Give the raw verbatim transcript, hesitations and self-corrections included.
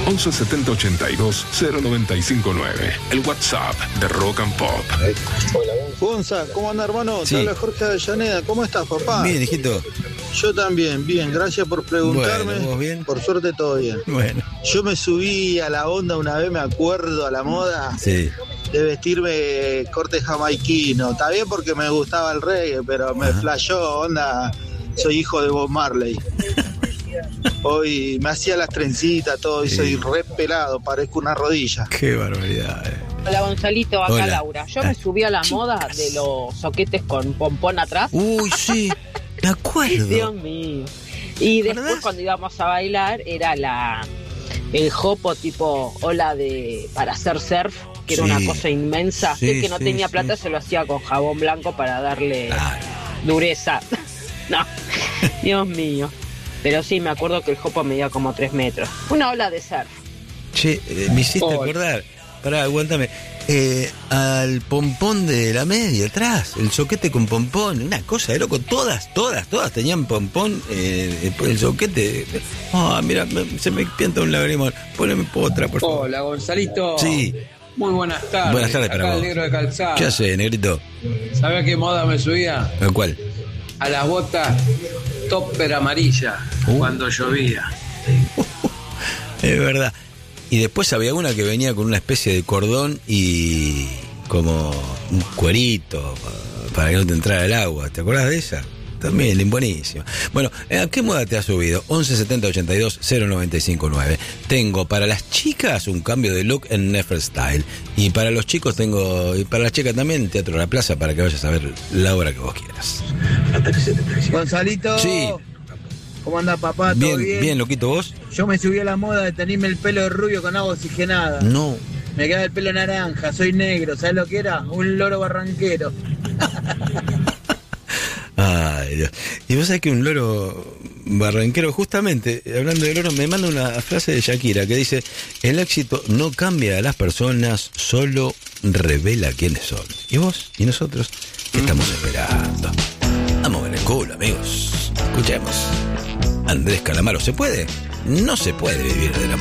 once setenta ochenta y dos cero noventa y cinco nueve. El WhatsApp de Rock and Pop. Hola, Gonza, ¿cómo anda, hermano? Sí. Te habla Jorge Avellaneda. ¿Cómo estás, papá? Bien, hijito. Yo también, bien. Gracias por preguntarme. Bueno, ¿vos bien? Por suerte, todo bien. Bueno. Yo me subí a la onda una vez, me acuerdo, a la moda Sí. de vestirme corte jamaiquino. Está bien porque me gustaba el reggae, pero me Ajá. flashó, onda, soy hijo de Bob Marley. Hoy me hacía las trencitas, todo, y Sí. soy re pelado, parezco una rodilla. Qué barbaridad. Eh. Hola Gonzalito, acá Hola. Laura. Yo Ah. me subí a la moda de los soquetes con pompón atrás. Uy, sí. Me acuerdo. Dios mío. Y después ¿Verdad? cuando íbamos a bailar era la el jopo tipo ola de para hacer surf, que era Sí. una cosa inmensa. Sí, El que no sí, tenía sí. plata se lo hacía con jabón blanco para darle Claro. dureza. No, Dios mío. Pero sí, me acuerdo que el jopo medía como tres metros. Una ola de surf. Che, eh, me hiciste Hola. acordar. Pará, aguántame. Eh, al pompón de la media atrás, el soquete con pompón, una cosa de loco. Todas, todas, todas tenían pompón. Eh, el soquete. Ah, mira, me- se me pianta un lagrimón. Poneme otra, por favor. Hola, Gonzalito. Sí. Muy buenas tardes. Buenas tardes para Acá vos. el negro de calzada. ¿Qué hace, negrito? ¿Sabés a qué moda me subía? ¿A cuál? A las botas topper amarilla Uh. cuando llovía. Es verdad. Y después había una que venía con una especie de cordón y como un cuerito pa- para que no te entrara el agua. ¿Te acuerdas de esa? También, buenísima. Bueno, ¿a qué moda te has subido? once setenta ochenta y dos cero noventa y cinco nueve. Tengo para las chicas un cambio de look en Neferstyle. Y para los chicos tengo, y para las chicas también, Teatro La Plaza, para que vayas a ver la obra que vos quieras. Gonzalito. Sí. ¿Cómo anda, papá? ¿Todo Bien, bien? bien, loquito, ¿vos? Yo me subí a la moda de tenerme el pelo de rubio con agua oxigenada. No. Me queda el pelo naranja, soy negro. ¿Sabes lo que era? Un loro barranquero. Ay, Dios. Y vos sabés que un loro barranquero, justamente, hablando de loro, me manda una frase de Shakira que dice: el éxito no cambia a las personas, solo revela quiénes son. ¿Y vos? ¿Y nosotros? ¿Qué estamos esperando? Vamos en el culo, amigos. Escuchemos. Andrés Calamaro, ¿se puede? No se puede vivir de la